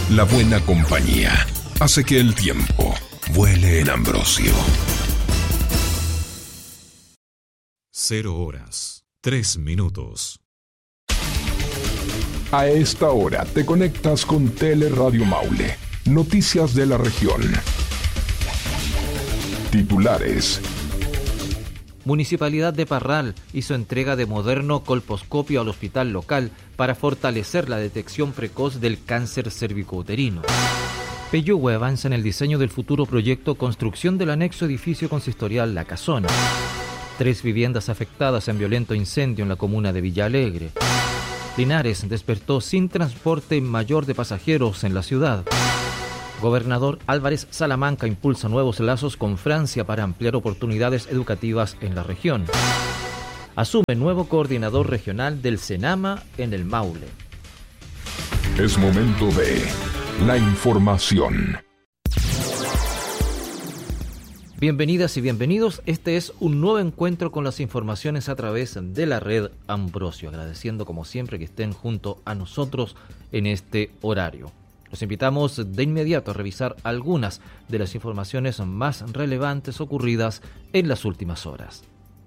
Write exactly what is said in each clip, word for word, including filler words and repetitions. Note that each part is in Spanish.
La buena compañía hace que el tiempo vuele en Ambrosio. Cero horas, tres minutos. A esta hora te conectas con Teleradio Maule. Noticias de la región. Titulares. Municipalidad de Parral hizo entrega de moderno colposcopio al hospital local para fortalecer la detección precoz del cáncer cervicouterino. Peyúgue avanza en el diseño del futuro proyecto Construcción del anexo edificio consistorial La Casona. Tres viviendas afectadas en violento incendio en la comuna de Villa Alegre. Linares despertó sin transporte mayor de pasajeros en la ciudad. Gobernador Álvarez Salamanca impulsa nuevos lazos con Francia para ampliar oportunidades educativas en la región. Asume nuevo coordinador regional del Senama en el Maule. Es momento de la información. Bienvenidas y bienvenidos. Este es un nuevo encuentro con las informaciones a través de la red Ambrosio. Agradeciendo como siempre que estén junto a nosotros en este horario. Los invitamos de inmediato a revisar algunas de las informaciones más relevantes ocurridas en las últimas horas.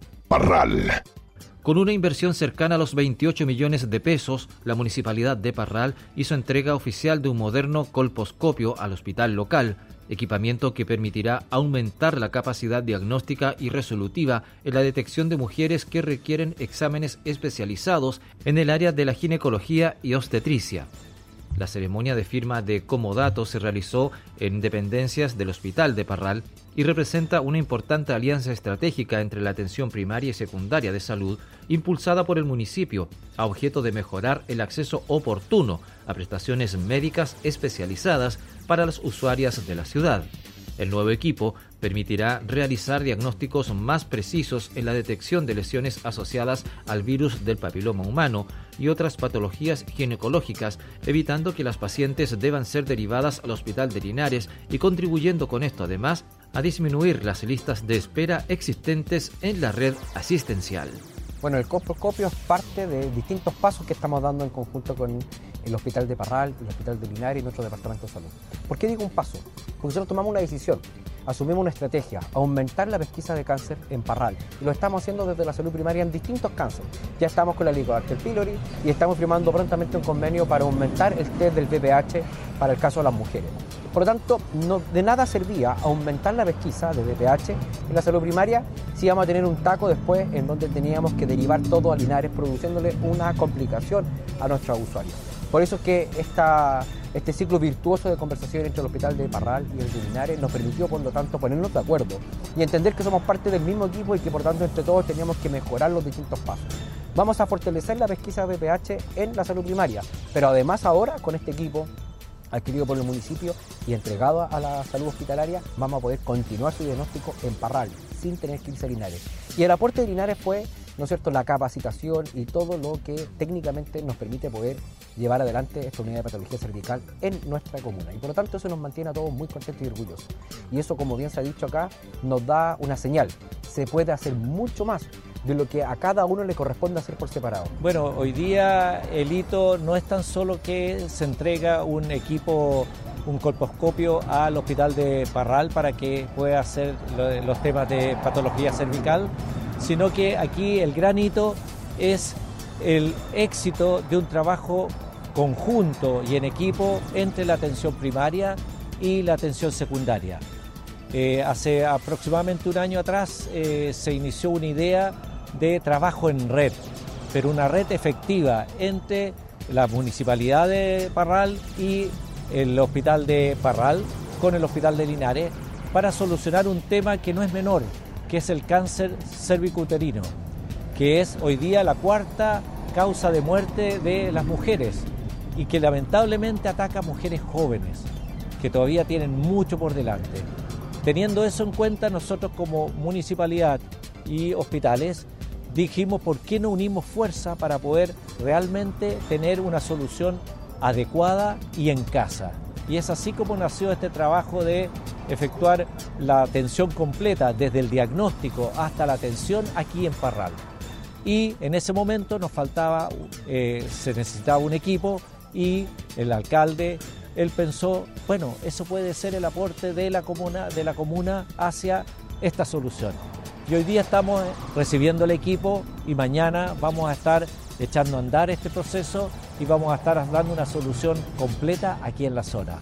Parral. Con una inversión cercana a los veintiocho millones de pesos, la Municipalidad de Parral hizo entrega oficial de un moderno colposcopio al hospital local, equipamiento que permitirá aumentar la capacidad diagnóstica y resolutiva en la detección de mujeres que requieren exámenes especializados en el área de la ginecología y obstetricia. La ceremonia de firma de comodato se realizó en dependencias del Hospital de Parral y representa una importante alianza estratégica entre la atención primaria y secundaria de salud impulsada por el municipio a objeto de mejorar el acceso oportuno a prestaciones médicas especializadas para las usuarias de la ciudad. El nuevo equipo permitirá realizar diagnósticos más precisos en la detección de lesiones asociadas al virus del papiloma humano y otras patologías ginecológicas, evitando que las pacientes deban ser derivadas al Hospital de Linares y contribuyendo con esto además a disminuir las listas de espera existentes en la red asistencial. Bueno, el colposcopio es parte de distintos pasos que estamos dando en conjunto con el Hospital de Parral, el Hospital de Linares y nuestro Departamento de Salud. ¿Por qué digo un paso? Porque nosotros tomamos una decisión, asumimos una estrategia, aumentar la pesquisa de cáncer en Parral. Y lo estamos haciendo desde la salud primaria en distintos cánceres. Ya estamos con la Helicobacter pylori y estamos firmando prontamente un convenio para aumentar el test del V I H para el caso de las mujeres. Por lo tanto, no, de nada servía aumentar la pesquisa de V I H en la salud primaria si íbamos a tener un taco después en donde teníamos que derivar todo a Linares, produciéndole una complicación a nuestros usuarios. Por eso es que esta, este ciclo virtuoso de conversación entre el Hospital de Parral y el de Linares nos permitió, por lo tanto, ponernos de acuerdo y entender que somos parte del mismo equipo y que, por tanto, entre todos teníamos que mejorar los distintos pasos. Vamos a fortalecer la pesquisa de V I H en la salud primaria, pero además ahora, con este equipo adquirido por el municipio y entregado a la salud hospitalaria, vamos a poder continuar su diagnóstico en Parral, sin tener que irse a Linares. Y el aporte de Linares fue, ¿no es cierto?, la capacitación y todo lo que técnicamente nos permite poder llevar adelante esta unidad de patología cervical en nuestra comuna. Y por lo tanto eso nos mantiene a todos muy contentos y orgullosos. Y eso, como bien se ha dicho acá, nos da una señal. Se puede hacer mucho más de lo que a cada uno le corresponde hacer por separado. Bueno, hoy día el hito no es tan solo que se entrega un equipo, un colposcopio al Hospital de Parral para que pueda hacer los temas de patología cervical, sino que aquí el gran hito es el éxito de un trabajo conjunto y en equipo entre la atención primaria y la atención secundaria. Eh, hace aproximadamente un año atrás eh, se inició una idea de trabajo en red, pero una red efectiva entre la Municipalidad de Parral y el Hospital de Parral con el Hospital de Linares para solucionar un tema que no es menor, que es el cáncer cervicouterino, que es hoy día la cuarta causa de muerte de las mujeres y que lamentablemente ataca a mujeres jóvenes, que todavía tienen mucho por delante. Teniendo eso en cuenta, nosotros como municipalidad y hospitales dijimos por qué no unimos fuerza para poder realmente tener una solución adecuada y en casa. Y es así como nació este trabajo de efectuar la atención completa, desde el diagnóstico hasta la atención aquí en Parral. Y en ese momento nos faltaba, eh, se necesitaba un equipo y el alcalde él pensó, bueno, eso puede ser el aporte de la comuna, de la comuna hacia esta solución. Y hoy día estamos recibiendo el equipo y mañana vamos a estar echando a andar este proceso y vamos a estar dando una solución completa aquí en la zona.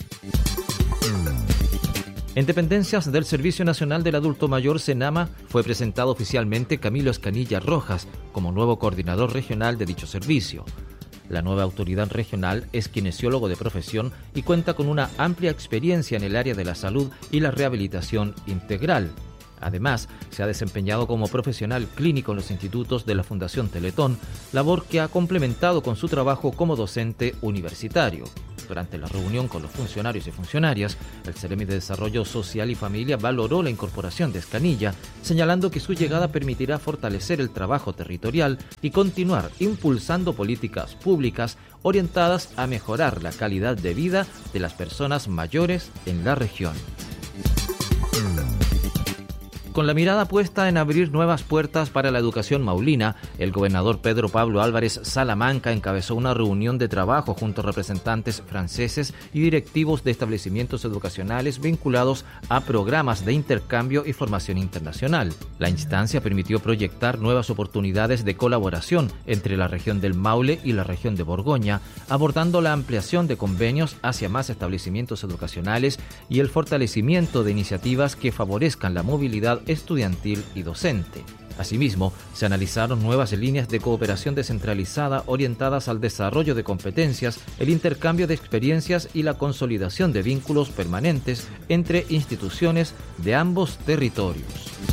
En dependencias del Servicio Nacional del Adulto Mayor, SENAMA, fue presentado oficialmente Camilo Escanilla Rojas como nuevo coordinador regional de dicho servicio. La nueva autoridad regional es kinesiólogo de profesión y cuenta con una amplia experiencia en el área de la salud y la rehabilitación integral. Además, se ha desempeñado como profesional clínico en los institutos de la Fundación Teletón, labor que ha complementado con su trabajo como docente universitario. Durante la reunión con los funcionarios y funcionarias, el Ceremi de Desarrollo Social y Familia valoró la incorporación de Escanilla, señalando que su llegada permitirá fortalecer el trabajo territorial y continuar impulsando políticas públicas orientadas a mejorar la calidad de vida de las personas mayores en la región. Con la mirada puesta en abrir nuevas puertas para la educación maulina, el gobernador Pedro Pablo Álvarez Salamanca encabezó una reunión de trabajo junto a representantes franceses y directivos de establecimientos educacionales vinculados a programas de intercambio y formación internacional. La instancia permitió proyectar nuevas oportunidades de colaboración entre la región del Maule y la región de Borgoña, abordando la ampliación de convenios hacia más establecimientos educacionales y el fortalecimiento de iniciativas que favorezcan la movilidad estudiantil y docente. Asimismo, se analizaron nuevas líneas de cooperación descentralizada orientadas al desarrollo de competencias, el intercambio de experiencias y la consolidación de vínculos permanentes entre instituciones de ambos territorios.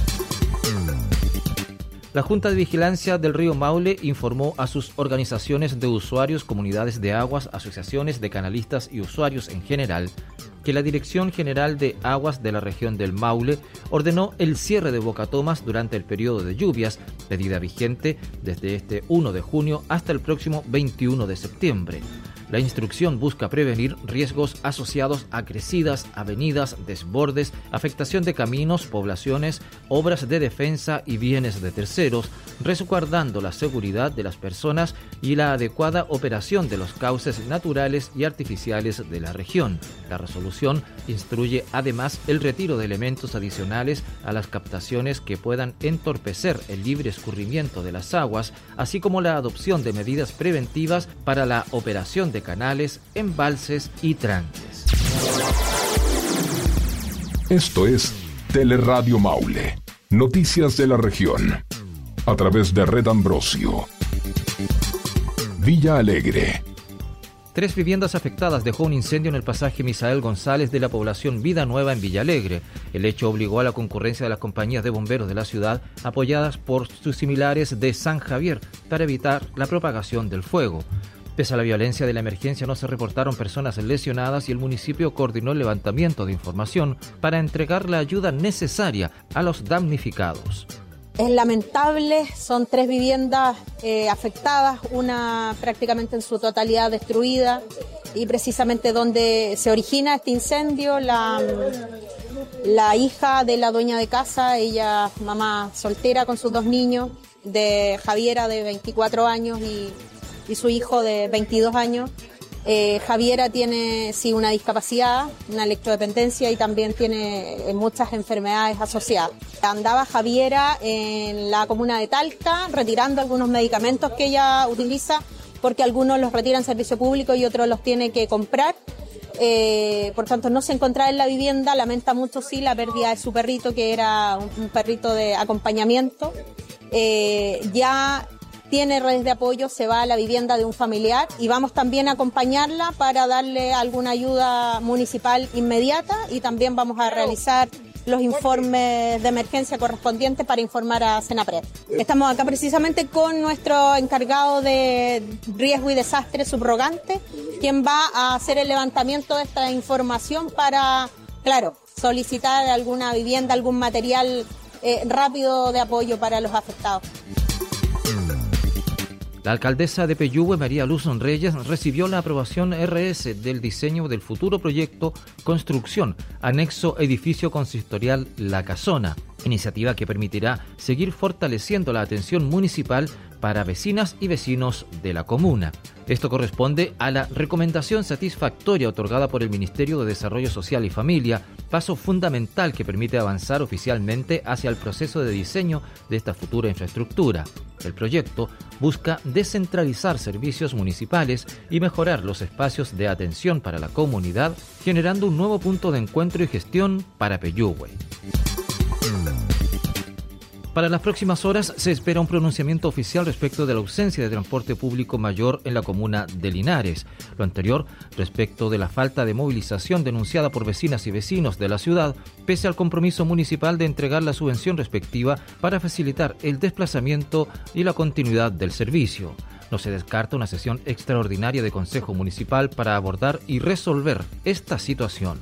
La Junta de Vigilancia del Río Maule informó a sus organizaciones de usuarios, comunidades de aguas, asociaciones de canalistas y usuarios en general que la Dirección General de Aguas de la región del Maule ordenó el cierre de Bocatomas durante el periodo de lluvias, medida vigente desde este primero de junio hasta el próximo veintiuno de septiembre. La instrucción busca prevenir riesgos asociados a crecidas, avenidas, desbordes, afectación de caminos, poblaciones, obras de defensa y bienes de terceros, resguardando la seguridad de las personas y la adecuada operación de los cauces naturales y artificiales de la región. La resolución instruye además el retiro de elementos adicionales a las captaciones que puedan entorpecer el libre escurrimiento de las aguas, así como la adopción de medidas preventivas para la operación de canales, embalses y tranques. Esto es Teleradio Maule, noticias de la región, a través de Red Ambrosio. Villa Alegre. Tres viviendas afectadas dejó un incendio en el pasaje Misael González de la población Vida Nueva en Villa Alegre. El hecho obligó a la concurrencia de las compañías de bomberos de la ciudad, apoyadas por sus similares de San Javier, para evitar la propagación del fuego. Pese a la violencia de la emergencia, no se reportaron personas lesionadas y el municipio coordinó el levantamiento de información para entregar la ayuda necesaria a los damnificados. Es lamentable, son tres viviendas eh, afectadas, una prácticamente en su totalidad destruida, y precisamente donde se origina este incendio, la, la hija de la dueña de casa, ella mamá soltera con sus dos niños, de Javiera de veinticuatro años y, y su hijo de veintidós años. Eh, Javiera tiene sí una discapacidad, una electrodependencia y también tiene eh, muchas enfermedades asociadas. Andaba Javiera en la comuna de Talca retirando algunos medicamentos que ella utiliza, porque algunos los retira en servicio público y otros los tiene que comprar. Eh, por tanto, no se encontraba en la vivienda. Lamenta mucho sí la pérdida de su perrito, que era un, un perrito de acompañamiento. Eh, ya tiene redes de apoyo, se va a la vivienda de un familiar y vamos también a acompañarla para darle alguna ayuda municipal inmediata, y también vamos a realizar los informes de emergencia correspondientes para informar a Senapred. Estamos acá precisamente con nuestro encargado de riesgo y desastre subrogante, quien va a hacer el levantamiento de esta información para, claro, solicitar alguna vivienda, algún material eh, rápido de apoyo para los afectados. La alcaldesa de Peyúgue, María Luz Reyes, recibió la aprobación R S del diseño del futuro proyecto Construcción, anexo edificio consistorial La Casona, iniciativa que permitirá seguir fortaleciendo la atención municipal para vecinas y vecinos de la comuna. Esto corresponde a la recomendación satisfactoria otorgada por el Ministerio de Desarrollo Social y Familia, paso fundamental que permite avanzar oficialmente hacia el proceso de diseño de esta futura infraestructura. El proyecto busca descentralizar servicios municipales y mejorar los espacios de atención para la comunidad, generando un nuevo punto de encuentro y gestión para Peyúgue. Para las próximas horas se espera un pronunciamiento oficial respecto de la ausencia de transporte público mayor en la comuna de Linares. Lo anterior respecto de la falta de movilización denunciada por vecinas y vecinos de la ciudad, pese al compromiso municipal de entregar la subvención respectiva para facilitar el desplazamiento y la continuidad del servicio. No se descarta una sesión extraordinaria de Consejo Municipal para abordar y resolver esta situación.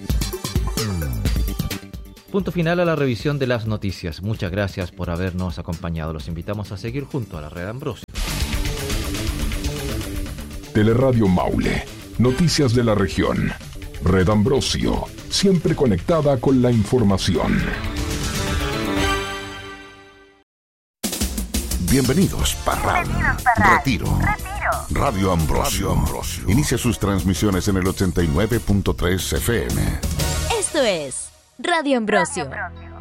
Punto final a la revisión de las noticias. Muchas gracias por habernos acompañado. Los invitamos a seguir junto a la Red Ambrosio. Teleradio Maule. Noticias de la región. Red Ambrosio. Siempre conectada con la información. Bienvenidos, Parral. Bienvenidos, Parral. Retiro. Retiro. Radio Ambrosio. Radio Ambrosio. Inicia sus transmisiones en el ochenta y nueve punto tres F M. Esto es Radio Ambrosio. Radio Ambrosio.